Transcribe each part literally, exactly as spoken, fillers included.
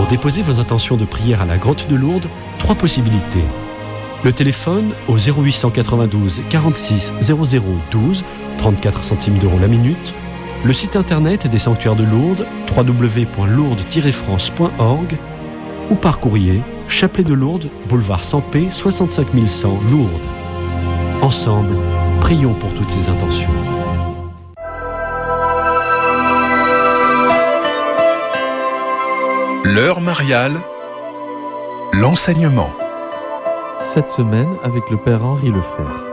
Pour déposer vos intentions de prière à la Grotte de Lourdes, trois possibilités. Le téléphone au zéro huit cent quatre-vingt-douze quarante-six zéro zéro douze, trente-quatre centimes d'euros la minute. Le site internet des sanctuaires de Lourdes, w w w point lourdes tiret france point org, ou par courrier, Chapelet de Lourdes, boulevard Sampé, soixante-cinq mille cent, Lourdes. Ensemble, prions pour toutes ces intentions. L'heure mariale, l'enseignement. Cette semaine avec le Père Henri Lefebvre.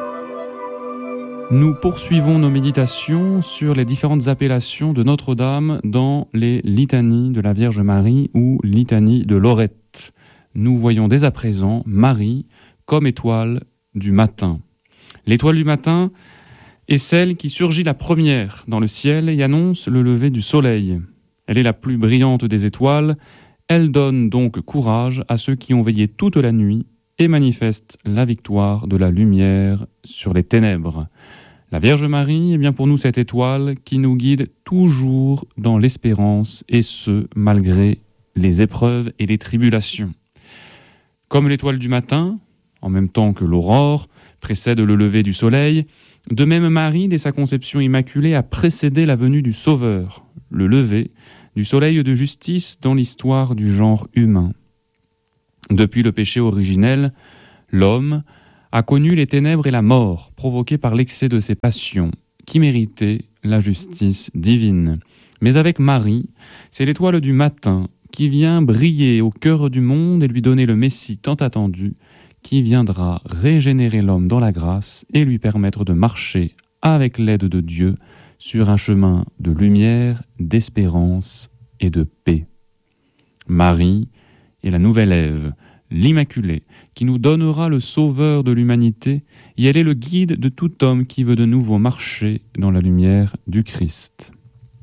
Nous poursuivons nos méditations sur les différentes appellations de Notre-Dame dans les litanies de la Vierge Marie ou litanie de Lorette. Nous voyons dès à présent Marie comme étoile du matin. L'étoile du matin est celle qui surgit la première dans le ciel et annonce le lever du soleil. Elle est la plus brillante des étoiles. Elle donne donc courage à ceux qui ont veillé toute la nuit et manifeste la victoire de la lumière sur les ténèbres. La Vierge Marie est bien pour nous cette étoile qui nous guide toujours dans l'espérance, et ce, malgré les épreuves et les tribulations. Comme l'étoile du matin, en même temps que l'aurore, précède le lever du soleil, de même Marie, dès sa conception immaculée, a précédé la venue du Sauveur, le lever du soleil de justice dans l'histoire du genre humain. Depuis le péché originel, l'homme a connu les ténèbres et la mort provoquées par l'excès de ses passions, qui méritaient la justice divine. Mais avec Marie, c'est l'étoile du matin qui vient briller au cœur du monde et lui donner le Messie tant attendu, qui viendra régénérer l'homme dans la grâce et lui permettre de marcher avec l'aide de Dieu sur un chemin de lumière, d'espérance et de paix. Marie est la nouvelle Ève, l'Immaculée, qui nous donnera le sauveur de l'humanité, et elle est le guide de tout homme qui veut de nouveau marcher dans la lumière du Christ.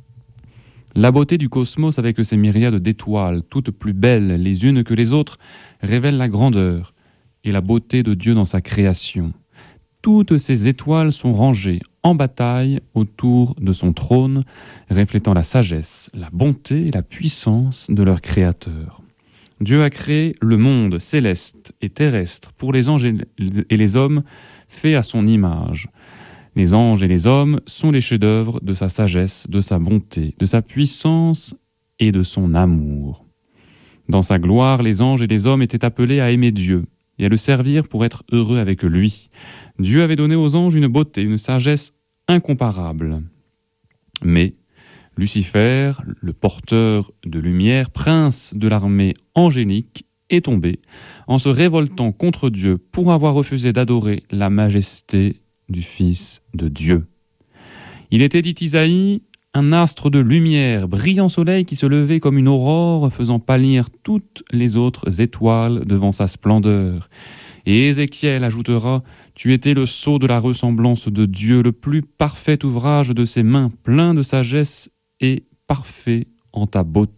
La beauté du cosmos avec ses myriades d'étoiles, toutes plus belles les unes que les autres, révèle la grandeur et la beauté de Dieu dans sa création. Toutes ces étoiles sont rangées en bataille autour de son trône, reflétant la sagesse, la bonté et la puissance de leur Créateur. Dieu a créé le monde céleste et terrestre pour les anges et les hommes faits à son image. Les anges et les hommes sont les chefs-d'œuvre de sa sagesse, de sa bonté, de sa puissance et de son amour. Dans sa gloire, les anges et les hommes étaient appelés à aimer Dieu et à le servir pour être heureux avec lui. Dieu avait donné aux anges une beauté, une sagesse incomparable. Mais Lucifer, le porteur de lumière, prince de l'armée angélique, est tombé en se révoltant contre Dieu pour avoir refusé d'adorer la majesté du Fils de Dieu. Il était, dit Isaïe, un astre de lumière, brillant soleil qui se levait comme une aurore, faisant pâlir toutes les autres étoiles devant sa splendeur. Et Ézéchiel ajoutera « Tu étais le sceau de la ressemblance de Dieu, le plus parfait ouvrage de ses mains, plein de sagesse et parfait en ta beauté. »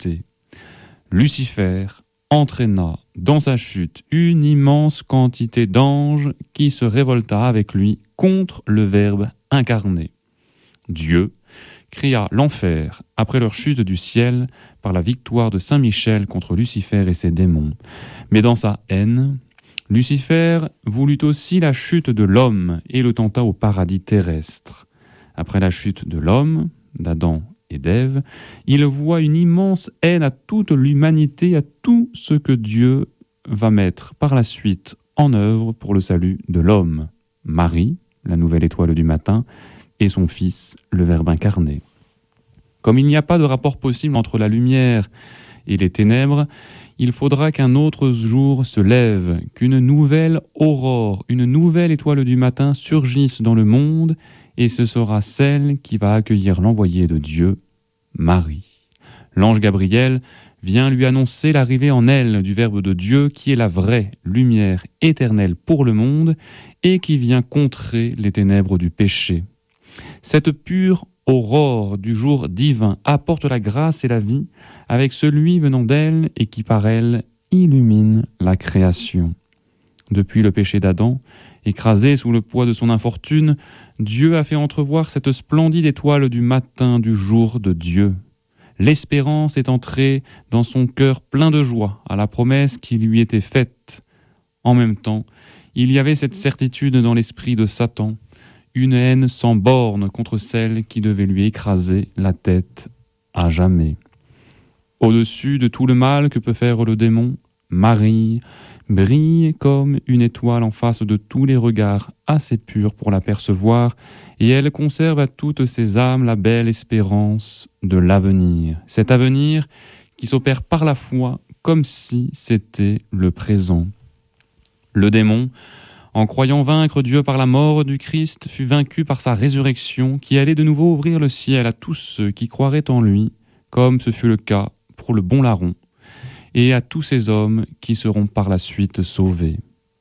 Lucifer entraîna dans sa chute une immense quantité d'anges qui se révolta avec lui contre le Verbe incarné. Dieu créa l'enfer après leur chute du ciel par la victoire de Saint Michel contre Lucifer et ses démons. Mais dans sa haine, Lucifer voulut aussi la chute de l'homme et le tenta au paradis terrestre. Après la chute de l'homme, d'Adam et d'Ève, il voit une immense haine à toute l'humanité, à tout ce que Dieu va mettre par la suite en œuvre pour le salut de l'homme. Marie, la nouvelle étoile du matin, et son Fils, le Verbe incarné. Comme il n'y a pas de rapport possible entre la lumière et les ténèbres, il faudra qu'un autre jour se lève, qu'une nouvelle aurore, une nouvelle étoile du matin surgisse dans le monde, et ce sera celle qui va accueillir l'envoyé de Dieu, Marie. L'ange Gabriel vient lui annoncer l'arrivée en elle du Verbe de Dieu qui est la vraie lumière éternelle pour le monde et qui vient contrer les ténèbres du péché. Cette pure aurore du jour divin apporte la grâce et la vie avec celui venant d'elle et qui par elle illumine la création. Depuis le péché d'Adam, écrasé sous le poids de son infortune, Dieu a fait entrevoir cette splendide étoile du matin du jour de Dieu. L'espérance est entrée dans son cœur plein de joie à la promesse qui lui était faite. En même temps, il y avait cette certitude dans l'esprit de Satan, une haine sans borne contre celle qui devait lui écraser la tête à jamais. Au-dessus de tout le mal que peut faire le démon, Marie brille comme une étoile en face de tous les regards assez purs pour l'apercevoir, et elle conserve à toutes ses âmes la belle espérance de l'avenir. Cet avenir qui s'opère par la foi comme si c'était le présent. Le démon, en croyant vaincre Dieu par la mort du Christ, fut vaincu par sa résurrection qui allait de nouveau ouvrir le ciel à tous ceux qui croiraient en lui, comme ce fut le cas pour le bon larron, et à tous ces hommes qui seront par la suite sauvés.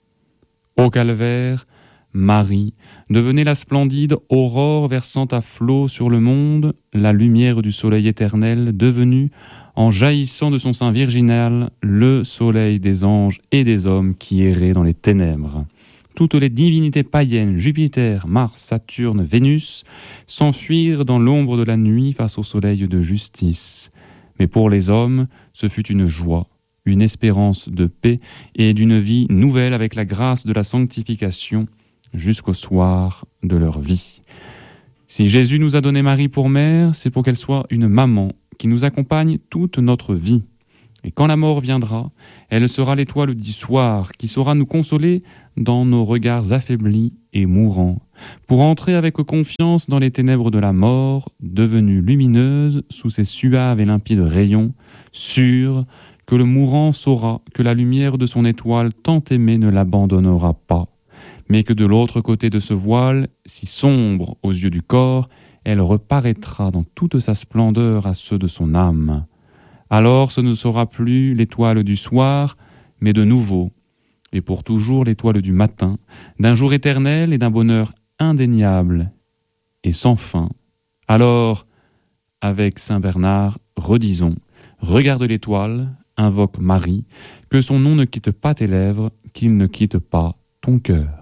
Au calvaire, Marie devenait la splendide aurore versant à flots sur le monde, la lumière du soleil éternel devenue, en jaillissant de son sein virginal, le soleil des anges et des hommes qui erraient dans les ténèbres. Toutes les divinités païennes, Jupiter, Mars, Saturne, Vénus, s'enfuirent dans l'ombre de la nuit face au soleil de justice. Mais pour les hommes, ce fut une joie, une espérance de paix et d'une vie nouvelle avec la grâce de la sanctification jusqu'au soir de leur vie. Si Jésus nous a donné Marie pour mère, c'est pour qu'elle soit une maman qui nous accompagne toute notre vie. Et quand la mort viendra, elle sera l'étoile du soir qui saura nous consoler dans nos regards affaiblis et mourants, pour entrer avec confiance dans les ténèbres de la mort, devenue lumineuse sous ses suaves et limpides rayons, sûre que le mourant saura que la lumière de son étoile tant aimée ne l'abandonnera pas, mais que de l'autre côté de ce voile, si sombre aux yeux du corps, elle reparaîtra dans toute sa splendeur à ceux de son âme. Alors ce ne sera plus l'étoile du soir, mais de nouveau, et pour toujours l'étoile du matin, d'un jour éternel et d'un bonheur indéniable et sans fin. Alors, avec Saint Bernard, redisons, regarde l'étoile, invoque Marie, que son nom ne quitte pas tes lèvres, qu'il ne quitte pas ton cœur.